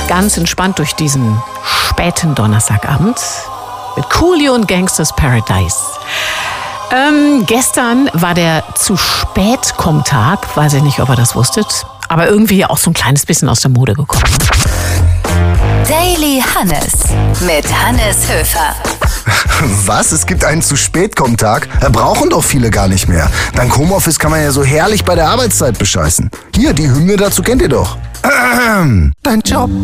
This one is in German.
ganz entspannt durch diesen späten Donnerstagabend mit Coolio und Gangsters Paradise. Gestern war der Zu-Spät-Komm-Tag. Weiß ich nicht, ob ihr das wusstet. Aber irgendwie auch so ein kleines bisschen aus der Mode gekommen. Daily Hannes mit Hannes Höfer. Was? Es gibt einen Zu-Spät-Komm-Tag? Brauchen doch viele gar nicht mehr. Dank Homeoffice kann man ja so herrlich bei der Arbeitszeit bescheißen. Hier, die Hymne dazu kennt ihr doch. Dein Job